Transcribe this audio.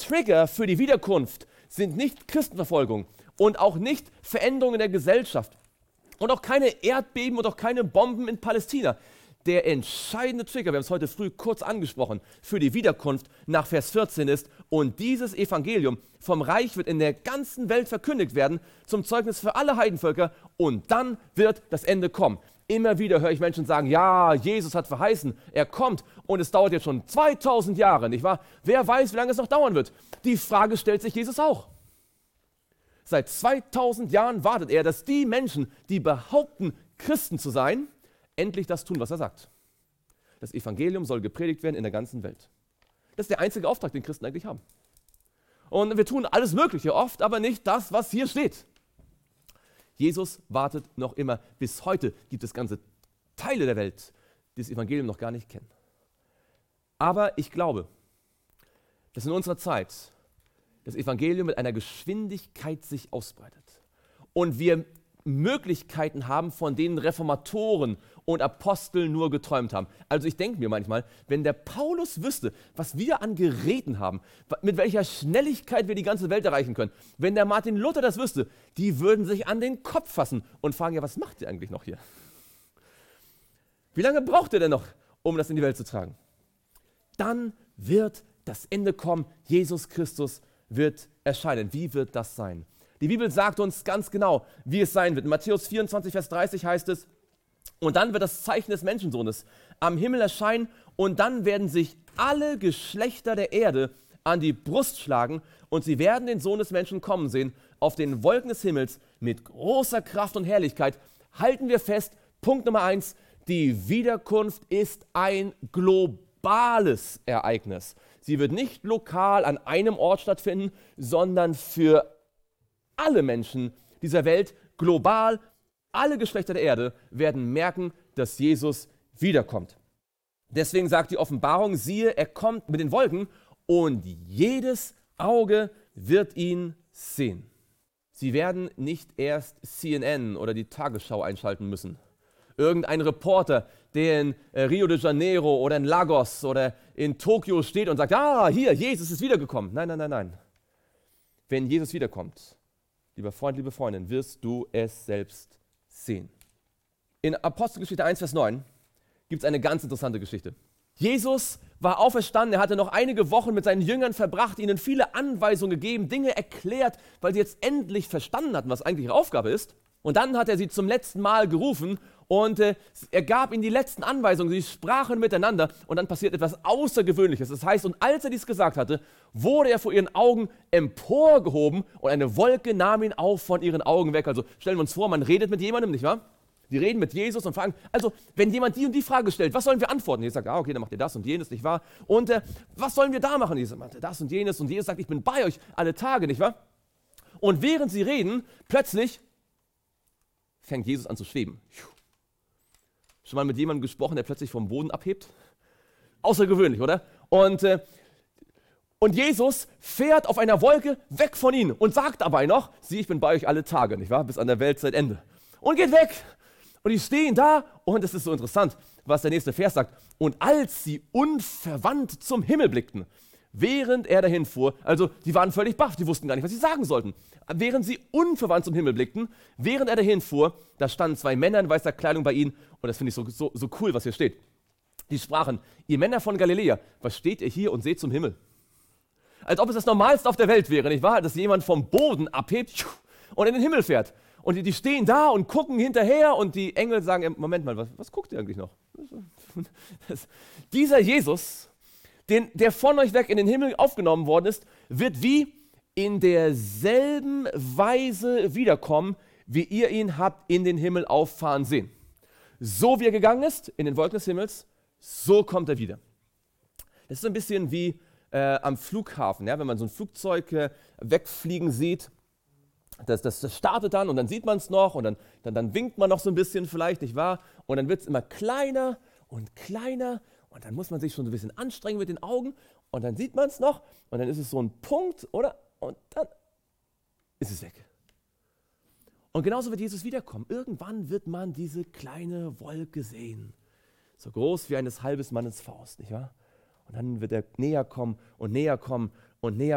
Trigger für die Wiederkunft sind nicht Christenverfolgung und auch nicht Veränderungen in der Gesellschaft und auch keine Erdbeben und auch keine Bomben in Palästina. Der entscheidende Trigger, wir haben es heute früh kurz angesprochen, für die Wiederkunft nach Vers 14 ist, und dieses Evangelium vom Reich wird in der ganzen Welt verkündigt werden, zum Zeugnis für alle Heidenvölker, und dann wird das Ende kommen. Immer wieder höre ich Menschen sagen, ja, Jesus hat verheißen, er kommt, und es dauert jetzt schon 2000 Jahre, nicht wahr? Wer weiß, wie lange es noch dauern wird? Die Frage stellt sich Jesus auch. Seit 2000 Jahren wartet er, dass die Menschen, die behaupten, Christen zu sein, endlich das tun, was er sagt. Das Evangelium soll gepredigt werden in der ganzen Welt. Das ist der einzige Auftrag, den Christen eigentlich haben. Und wir tun alles Mögliche oft, aber nicht das, was hier steht. Jesus wartet noch immer. Bis heute gibt es ganze Teile der Welt, die das Evangelium noch gar nicht kennen. Aber ich glaube, dass in unserer Zeit das Evangelium mit einer Geschwindigkeit sich ausbreitet und wir Möglichkeiten haben, von denen Reformatoren und Apostel nur geträumt haben. Also ich denke mir manchmal, wenn der Paulus wüsste, was wir an Geräten haben, mit welcher Schnelligkeit wir die ganze Welt erreichen können, wenn der Martin Luther das wüsste, die würden sich an den Kopf fassen und fragen, ja, was macht ihr eigentlich noch hier? Wie lange braucht ihr denn noch, um das in die Welt zu tragen? Dann wird das Ende kommen, Jesus Christus wird erscheinen. Wie wird das sein? Die Bibel sagt uns ganz genau, wie es sein wird. In Matthäus 24, Vers 30 heißt es, und dann wird das Zeichen des Menschensohnes am Himmel erscheinen, und dann werden sich alle Geschlechter der Erde an die Brust schlagen, und sie werden den Sohn des Menschen kommen sehen, auf den Wolken des Himmels mit großer Kraft und Herrlichkeit. Halten wir fest, Punkt Nummer 1, die Wiederkunft ist ein globales Ereignis. Sie wird nicht lokal an einem Ort stattfinden, sondern für alle Menschen dieser Welt, global, alle Geschlechter der Erde werden merken, dass Jesus wiederkommt. Deswegen sagt die Offenbarung, siehe, er kommt mit den Wolken, und jedes Auge wird ihn sehen. Sie werden nicht erst CNN oder die Tagesschau einschalten müssen. Irgendein Reporter, der in Rio de Janeiro oder in Lagos oder in Tokio steht und sagt, ah, hier, Jesus ist wiedergekommen. Nein, nein, nein, nein. Wenn Jesus wiederkommt, lieber Freund, liebe Freundin, wirst du es selbst sehen. In Apostelgeschichte 1, Vers 9 gibt es eine ganz interessante Geschichte. Jesus war auferstanden, er hatte noch einige Wochen mit seinen Jüngern verbracht, ihnen viele Anweisungen gegeben, Dinge erklärt, weil sie jetzt endlich verstanden hatten, was eigentlich ihre Aufgabe ist. Und dann hat er sie zum letzten Mal gerufen und er gab ihnen die letzten Anweisungen. Sie sprachen miteinander und dann passiert etwas Außergewöhnliches. Das heißt, und als er dies gesagt hatte, wurde er vor ihren Augen emporgehoben und eine Wolke nahm ihn auf von ihren Augen weg. Also stellen wir uns vor, man redet mit jemandem, nicht wahr? Die reden mit Jesus und fragen, also wenn jemand die und die Frage stellt, was sollen wir antworten? Jesus sagt, okay, dann macht ihr das und jenes, nicht wahr? Und was sollen wir da machen? Jesus macht das und jenes, und Jesus sagt, ich bin bei euch alle Tage, nicht wahr? Und während sie reden, plötzlich fängt Jesus an zu schweben. Schon mal mit jemandem gesprochen, der plötzlich vom Boden abhebt? Außergewöhnlich, oder? Und Jesus fährt auf einer Wolke weg von ihnen und sagt dabei noch, sieh, ich bin bei euch alle Tage, nicht wahr? Bis an der Weltzeitende. Und geht weg. Und die stehen da, und es ist so interessant, was der nächste Vers sagt. Und als sie unverwandt zum Himmel blickten, während er dahin fuhr, also die waren völlig baff, die wussten gar nicht, was sie sagen sollten. Während sie unverwandt zum Himmel blickten, während er dahin fuhr, da standen zwei Männer in weißer Kleidung bei ihnen, und das finde ich so cool, was hier steht. Die sprachen, ihr Männer von Galiläa, was steht ihr hier und seht zum Himmel? Als ob es das Normalste auf der Welt wäre, nicht wahr? Dass jemand vom Boden abhebt und in den Himmel fährt. Und die stehen da und gucken hinterher, und die Engel sagen, Moment mal, was guckt ihr eigentlich noch? Dieser Jesus, der von euch weg in den Himmel aufgenommen worden ist, wird wie in derselben Weise wiederkommen, wie ihr ihn habt in den Himmel auffahren sehen. So wie er gegangen ist, in den Wolken des Himmels, so kommt er wieder. Das ist so ein bisschen wie am Flughafen, ja? Wenn man so ein Flugzeug wegfliegen sieht. Das startet dann und dann sieht man es noch und dann winkt man noch so ein bisschen vielleicht, nicht wahr? Und dann wird es immer kleiner und kleiner und dann muss man sich schon so ein bisschen anstrengen mit den Augen und dann sieht man es noch und dann ist es so ein Punkt, oder? Und dann ist es weg. Und genauso wird Jesus wiederkommen. Irgendwann wird man diese kleine Wolke sehen, so groß wie eines halbes Mannes Faust, nicht wahr? Und dann wird er näher kommen und näher kommen und näher